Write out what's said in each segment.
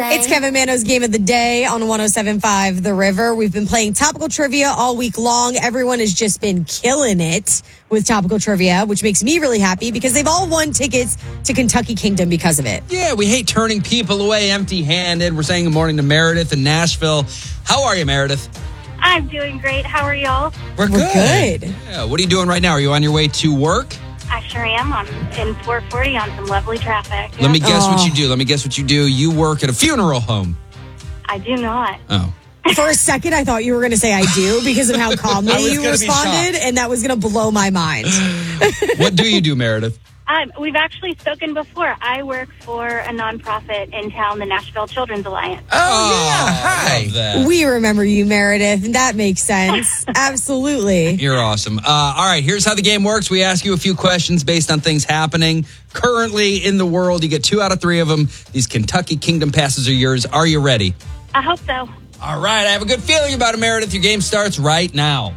It's Kevin Mano's Game of the Day on 107.5 The River. We've been playing topical trivia all week long. Everyone has just been killing it with topical trivia, which makes me really happy because they've all won tickets to Kentucky Kingdom because of it. Yeah, we hate turning people away empty-handed. We're saying good morning to Meredith in Nashville. How are you, Meredith? I'm doing great. How are y'all? We're good. Yeah, what are you doing right now? Are you on your way to work? I sure am. I'm in 440 on some lovely traffic. Let me guess what you do. You work at a funeral home. I do not. Oh. For a second, I thought you were going to say I do because of how calmly you responded, and that was going to blow my mind. What do you do, Meredith? We've actually spoken before. I work for a nonprofit in town, the Nashville Children's Alliance. Oh, yeah. Hi. Love that. We remember you, Meredith, and that makes sense. Absolutely. You're awesome. All right, here's how the game works. We ask you a few questions based on things happening currently in the world. You get 2 out of 3 of them. These Kentucky Kingdom passes are yours. Are you ready? I hope so. All right, I have a good feeling about it, Meredith. Your game starts right now.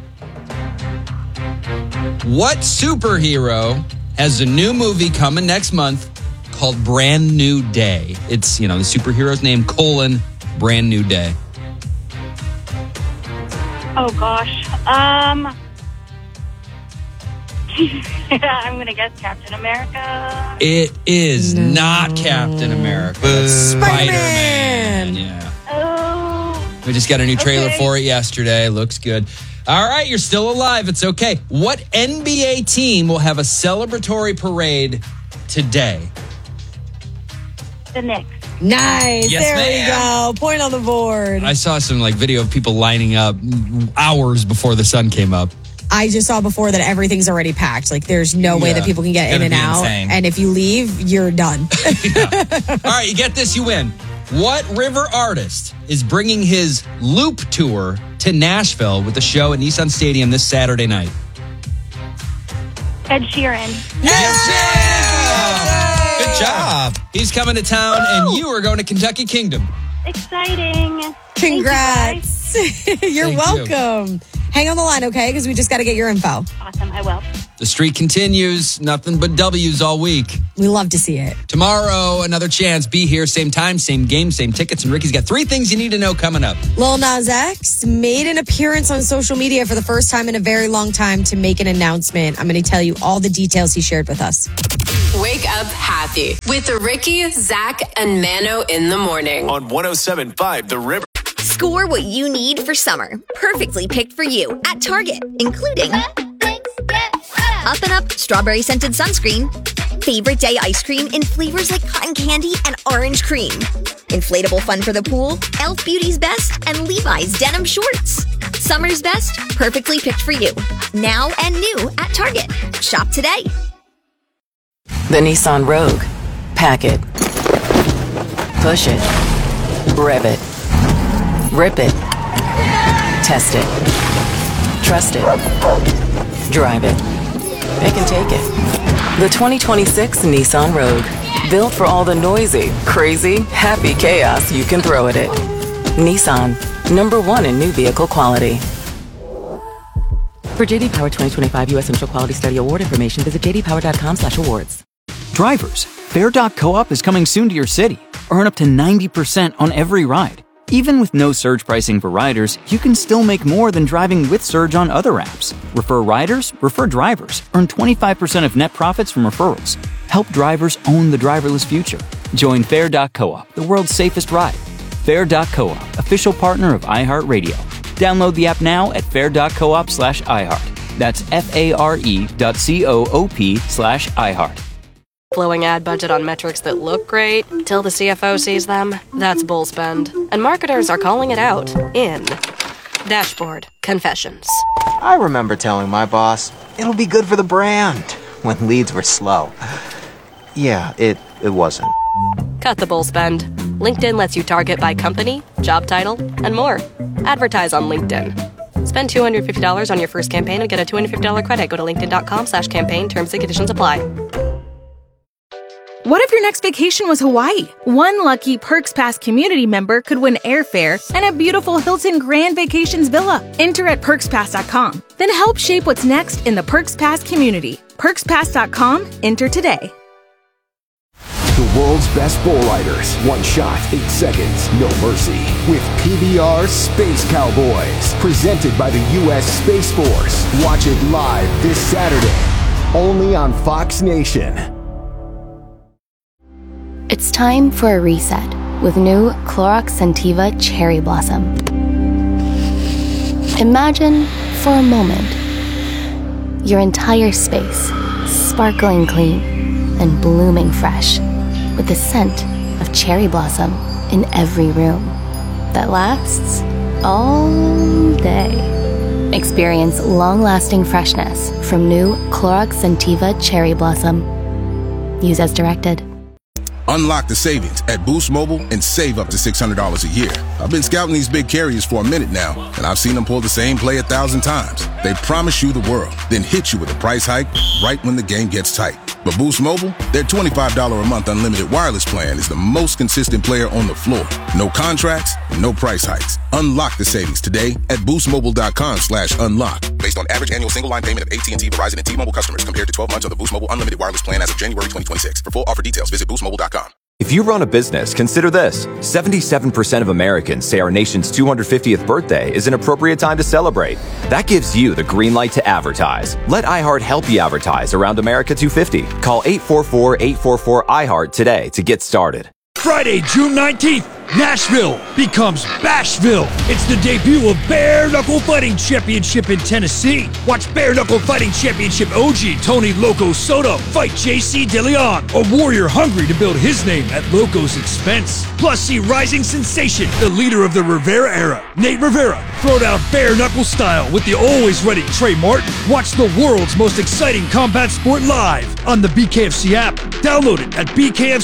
What superhero has a new movie coming next month called Brand New Day? It's, the superhero's name, Brand New Day. Oh, gosh. I'm going to guess Captain America. It is not Captain America. It's Spider-Man. Yeah. Oh. We just got a new trailer for it yesterday. Looks good. All right, you're still alive. It's okay. What NBA team will have a celebratory parade today? The Knicks. Nice. Yes, there we ma'am. go. Point on the board. I saw some video of people lining up hours before the sun came up. I just saw before that everything's already packed. Like, there's no way that people can get in and out. Insane. And if you leave, you're done. All right, you get this, you win. What river artist is bringing his Loop tour to Nashville with a show at Nissan Stadium this Saturday night? Ed Sheeran. Yes, good job. He's coming to town, and you are going to Kentucky Kingdom. Exciting. Congrats. You're welcome. Hang on the line, okay? Because we just got to get your info. Awesome, I will. The streak continues. Nothing but W's all week. We love to see it. Tomorrow, another chance. Be here, same time, same game, same tickets. And Ricky's got 3 things you need to know coming up. Lil Nas X made an appearance on social media for the first time in a very long time to make an announcement. I'm going to tell you all the details he shared with us. Wake up happy with Ricky, Zach, and Mano in the morning. On 107.5 The River. Score what you need for summer. Perfectly picked for you at Target, including Up and Up strawberry scented sunscreen, favorite day ice cream in flavors like cotton candy and orange cream, inflatable fun for the pool, Elf Beauty's Best, and Levi's denim shorts. Summer's best, perfectly picked for you. Now and new at Target. Shop today. The Nissan Rogue. Pack it. Push it. Rev it. Rip it. Test it. Trust it. Drive it. They can take it. The 2026 Nissan Rogue. Built for all the noisy, crazy, happy chaos you can throw at it. Nissan. #1 in new vehicle quality. For JD Power 2025 U.S. Central Quality Study Award information, visit jdpower.com/awards. Drivers, Fair.coop is coming soon to your city. Earn up to 90% on every ride. Even with no surge pricing for riders, you can still make more than driving with Surge on other apps. Refer riders, refer drivers. Earn 25% of net profits from referrals. Help drivers own the driverless future. Join Fair.coop, the world's safest ride. Fair.coop, official partner of iHeartRadio. Download the app now at fair.coop/iHeart. That's FARE.coop/iHeart. Blowing ad budget on metrics that look great till the CFO sees them. That's bull spend. And marketers are calling it out in Dashboard Confessions. I remember telling my boss, it'll be good for the brand, when leads were slow. Yeah, it wasn't. Cut the bull spend. LinkedIn lets you target by company, job title, and more. Advertise on LinkedIn. Spend $250 on your first campaign and get a $250 credit. Go to linkedin.com/campaign. Terms and conditions apply. What if your next vacation was Hawaii? One lucky Perks Pass community member could win airfare and a beautiful Hilton Grand Vacations Villa. Enter at PerksPass.com. Then help shape what's next in the Perks Pass community. PerksPass.com. Enter today. The world's best bull riders. One shot, 8 seconds, no mercy. With PBR Space Cowboys. Presented by the U.S. Space Force. Watch it live this Saturday. Only on Fox Nation. It's time for a reset with new Clorox Scentiva Cherry Blossom. Imagine, for a moment, your entire space sparkling clean and blooming fresh with the scent of cherry blossom in every room that lasts all day. Experience long-lasting freshness from new Clorox Scentiva Cherry Blossom. Use as directed. Unlock the savings at Boost Mobile and save up to $600 a year. I've been scouting these big carriers for a minute now, and I've seen them pull the same play 1,000 times. They promise you the world, then hit you with a price hike right when the game gets tight. But Boost Mobile, their $25 a month unlimited wireless plan is the most consistent player on the floor. No contracts, no price hikes. Unlock the savings today at boostmobile.com/unlock. Based on average annual single line payment of AT&T, Verizon, and T-Mobile customers compared to 12 months of the Boost Mobile unlimited wireless plan as of January 2026. For full offer details, visit boostmobile.com. If you run a business, consider this. 77% of Americans say our nation's 250th birthday is an appropriate time to celebrate. That gives you the green light to advertise. Let iHeart help you advertise around America 250. Call 844-844-iHeart today to get started. Friday, June 19th, Nashville becomes Bashville. It's the debut of Bare Knuckle Fighting Championship in Tennessee. Watch Bare Knuckle Fighting Championship OG Tony Loco Soto fight JC DeLeon, a warrior hungry to build his name at Loco's expense. Plus, see rising sensation, the leader of the Rivera era, Nate Rivera, throw down bare knuckle style with the always ready Trey Martin. Watch the world's most exciting combat sport live on the BKFC app. Download it at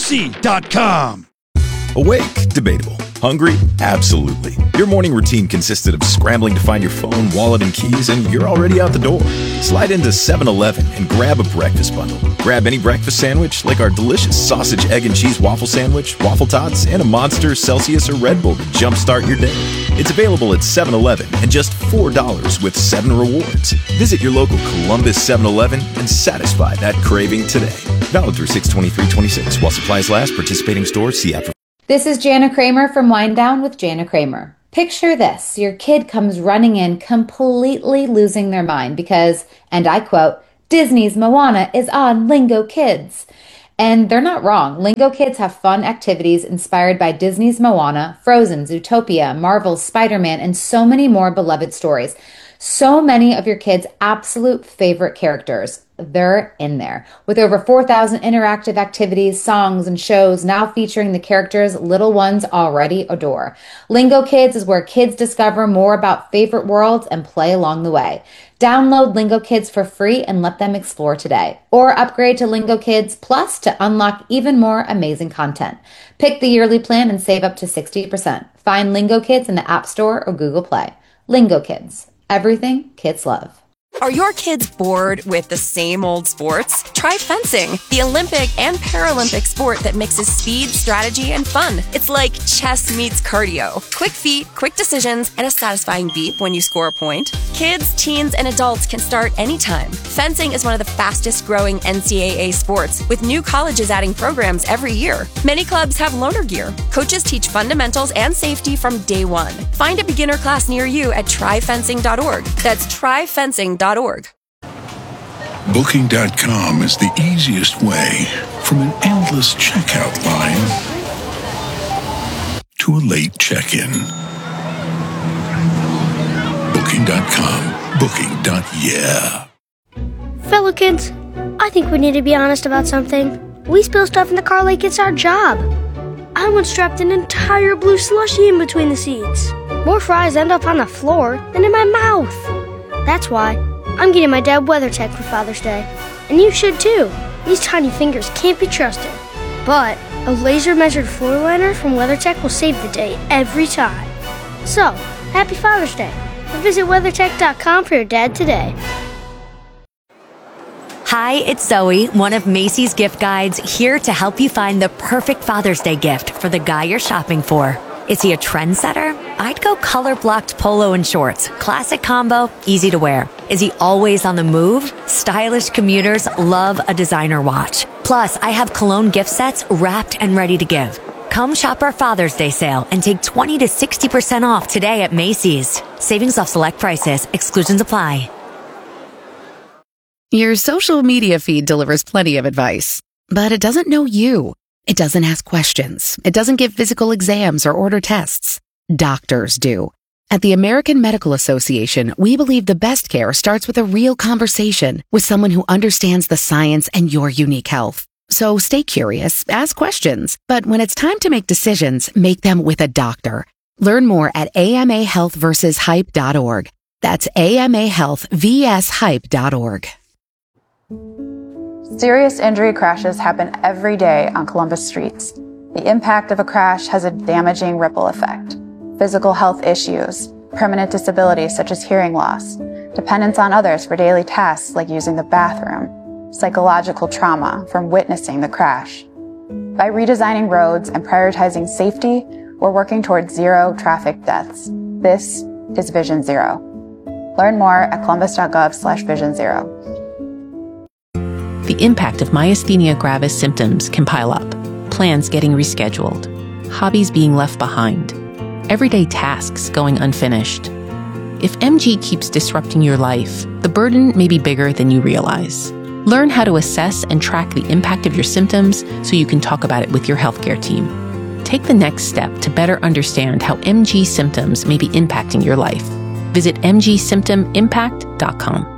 bkfc.com. Awake? Debatable. Hungry? Absolutely. Your morning routine consisted of scrambling to find your phone, wallet, and keys, and you're already out the door. Slide into 7-Eleven and grab a breakfast bundle. Grab any breakfast sandwich, like our delicious sausage, egg, and cheese waffle sandwich, waffle tots, and a Monster, Celsius, or Red Bull to jumpstart your day. It's available at 7-Eleven and just $4 with 7 rewards. Visit your local Columbus 7-Eleven and satisfy that craving today. Valid through 6/23/26 while supplies last. Participating stores. See app for. This is Jana Kramer from Wind Down with Jana Kramer. Picture this. Your kid comes running in completely losing their mind because, and I quote, Disney's Moana is on Lingo Kids. And they're not wrong. Lingo Kids have fun activities inspired by Disney's Moana, Frozen, Zootopia, Marvel's Spider-Man, and so many more beloved stories. So many of your kids' absolute favorite characters. They're in there. With over 4,000 interactive activities, songs, and shows now featuring the characters little ones already adore. Lingo Kids is where kids discover more about favorite worlds and play along the way. Download Lingo Kids for free and let them explore today. Or upgrade to Lingo Kids Plus to unlock even more amazing content. Pick the yearly plan and save up to 60%. Find Lingo Kids in the App Store or Google Play. Lingo Kids. Everything kids love. Are your kids bored with the same old sports? Try fencing, the Olympic and Paralympic sport that mixes speed, strategy, and fun. It's like chess meets cardio. Quick feet, quick decisions, and a satisfying beep when you score a point. Kids, teens, and adults can start anytime. Fencing is one of the fastest growing NCAA sports, with new colleges adding programs every year. Many clubs have loaner gear. Coaches teach fundamentals and safety from day one. Find a beginner class near you at tryfencing.org. That's tryfencing.org. Booking.com is the easiest way from an endless checkout line to a late check-in. Booking.com. Booking.yeah. Fellow kids, I think we need to be honest about something. We spill stuff in the car like it's our job. I once dropped an entire blue slushie in between the seats. More fries end up on the floor than in my mouth. That's why I'm getting my dad WeatherTech for Father's Day. And you should too. These tiny fingers can't be trusted. But a laser-measured floor liner from WeatherTech will save the day every time. So, happy Father's Day. And visit WeatherTech.com for your dad today. Hi, it's Zoe, one of Macy's gift guides, here to help you find the perfect Father's Day gift for the guy you're shopping for. Is he a trendsetter? I'd go color-blocked polo and shorts. Classic combo, easy to wear. Is he always on the move? Stylish commuters love a designer watch. Plus, I have cologne gift sets wrapped and ready to give. Come shop our Father's Day sale and take 20 to 60% off today at Macy's. Savings off select prices. Exclusions apply. Your social media feed delivers plenty of advice, but it doesn't know you. It doesn't ask questions. It doesn't give physical exams or order tests. Doctors do. At the American Medical Association, we believe the best care starts with a real conversation with someone who understands the science and your unique health. So stay curious, ask questions, but when it's time to make decisions, make them with a doctor. Learn more at amahealthversushype.org. That's amahealthvshype.org. Serious injury crashes happen every day on Columbus streets. The impact of a crash has a damaging ripple effect. Physical health issues, permanent disabilities such as hearing loss, dependence on others for daily tasks like using the bathroom, psychological trauma from witnessing the crash. By redesigning roads and prioritizing safety, we're working towards zero traffic deaths. This is Vision Zero. Learn more at columbus.gov/Vision Zero. The impact of myasthenia gravis symptoms can pile up. Plans getting rescheduled. Hobbies being left behind. Everyday tasks going unfinished. If MG keeps disrupting your life, the burden may be bigger than you realize. Learn how to assess and track the impact of your symptoms so you can talk about it with your healthcare team. Take the next step to better understand how MG symptoms may be impacting your life. Visit mgsymptomimpact.com.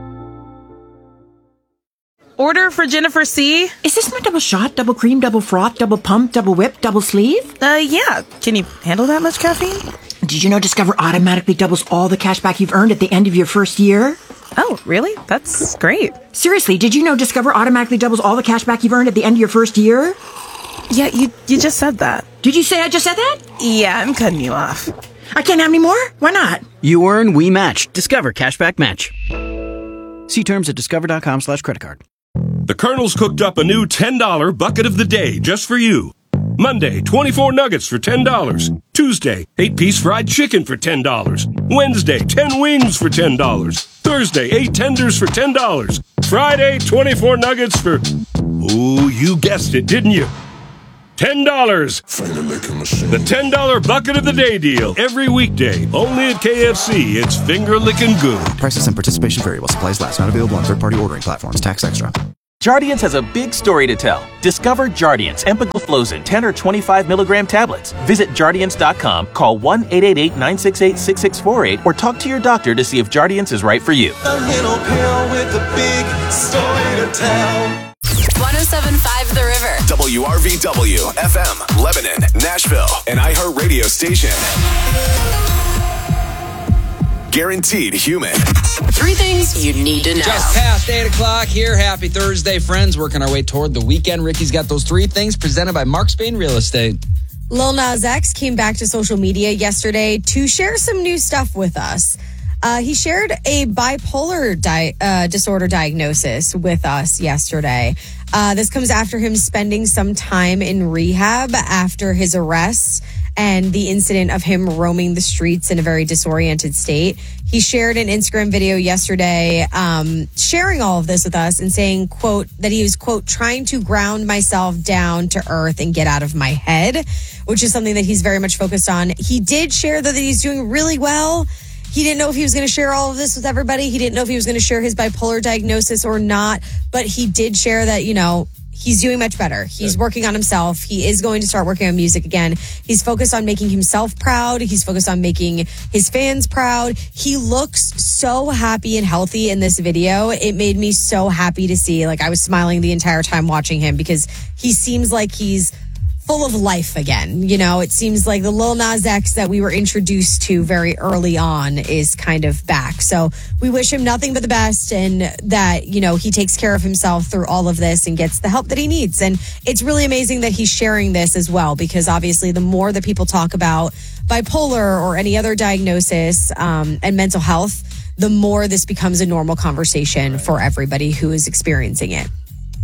Order for Jennifer C. Is this my double shot, double cream, double froth, double pump, double whip, double sleeve? Yeah. Can you handle that much caffeine? Did you know Discover automatically doubles all the cash back you've earned at the end of your first year? Oh, really? That's great. Seriously, did you know Discover automatically doubles all the cash back you've earned at the end of your first year? Yeah, you just said that. Did you say I just said that? Yeah, I'm cutting you off. I can't have any more? Why not? You earn, we match. Discover Cashback Match. See terms at discover.com/creditcard. The Colonel's cooked up a new $10 bucket of the day just for you. Monday, 24 nuggets for $10. Tuesday, 8-piece fried chicken for $10. Wednesday, 10 wings for $10. Thursday, 8 tenders for $10. Friday, 24 nuggets for... Ooh, you guessed it, didn't you? $10. The $10 bucket of the day deal. Every weekday, only at KFC. It's finger-licking good. Prices and participation vary while supplies last. Not available on third-party ordering platforms. Tax extra. Jardiance has a big story to tell. Discover Jardiance Empagliflozin 10 or 25 milligram tablets. Visit Jardiance.com, call 1-888-968-6648, or talk to your doctor to see if Jardiance is right for you. A little pill with a big story to tell. 107.5 The River. WRVW, FM, Lebanon, Nashville, and iHeartRadio station. Guaranteed human. 3 things you need to know. Just past 8 o'clock here. Happy Thursday, friends. Working our way toward the weekend. Ricky's got those 3 things presented by Mark Spain Real Estate. Lil Nas X came back to social media yesterday to share some new stuff with us. He shared a bipolar disorder diagnosis with us yesterday. This comes after him spending some time in rehab after his arrest and the incident of him roaming the streets in a very disoriented state. He shared an Instagram video yesterday sharing all of this with us and saying, quote, that he was, quote, trying to ground myself down to earth and get out of my head, which is something that he's very much focused on. He did share, though, that he's doing really well. He didn't know if he was going to share all of this with everybody. He didn't know if he was going to share his bipolar diagnosis or not, but he did share that, you know, he's doing much better. He's working on himself. He is going to start working on music again. He's focused on making himself proud. He's focused on making his fans proud. He looks so happy and healthy in this video. It made me so happy to see. Like, I was smiling the entire time watching him because he seems like he's full of life again. You know, it seems like the Lil Nas X that we were introduced to very early on is kind of back. So we wish him nothing but the best, and that, you know, he takes care of himself through all of this and gets the help that he needs. And it's really amazing that he's sharing this as well, because obviously the more that people talk about bipolar or any other diagnosis and mental health, the more this becomes a normal conversation for everybody who is experiencing it.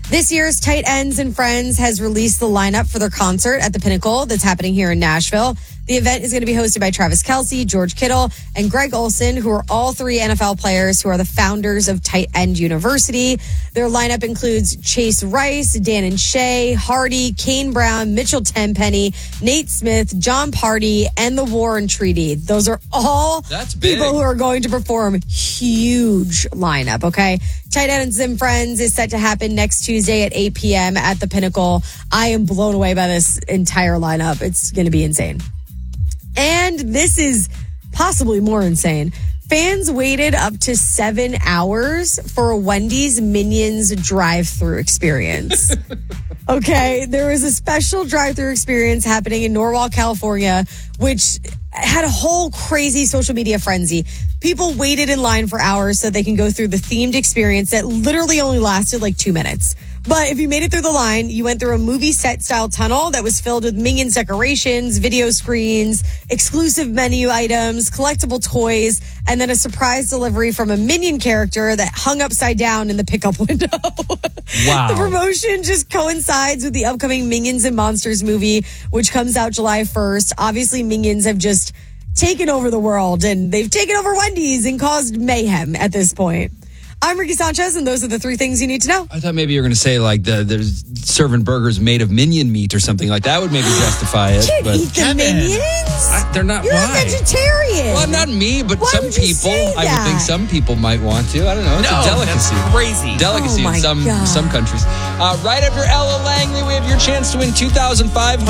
This year's Tight Ends and Friends has released the lineup for their concert at the Pinnacle that's happening here in Nashville. The event is going to be hosted by Travis Kelce, George Kittle, and Greg Olson, who are all three NFL players who are the founders of Tight End University. Their lineup includes Chase Rice, Dan and Shay, Hardy, Kane Brown, Mitchell Tenpenny, Nate Smith, John Party, and the Warren Treaty. Those are all people who are going to perform. Huge lineup, okay? Tight Ends and Friends is set to happen next Tuesday at 8 p.m. at the Pinnacle. I am blown away by this entire lineup. It's going to be insane. And this is possibly more insane. Fans waited up to 7 hours for a Wendy's Minions drive-thru experience. Okay, there was a special drive-thru experience happening in Norwalk, California, which had a whole crazy social media frenzy. People waited in line for hours so they can go through the themed experience that literally only lasted like 2 minutes. But if you made it through the line, you went through a movie set style tunnel that was filled with Minions decorations, video screens, exclusive menu items, collectible toys, and then a surprise delivery from a Minion character that hung upside down in the pickup window. Wow. The promotion just coincides with the upcoming Minions and Monsters movie, which comes out July 1st. Obviously, Minions have just taken over the world, and they've taken over Wendy's and caused mayhem at this point. I'm Ricky Sanchez, and those are the three things you need to know. I thought maybe you were going to say, like, they're serving burgers made of Minion meat or something like that would maybe justify it. You can't eat the Minions. They're not. You're why? a vegetarian. Well, not me, but Why some would you people. say I would think that? some people might want to. I don't know. It's No, a delicacy. that's crazy. Delicacy Oh, my in God. some countries. Right after Ella Langley, we have your chance to win $2,500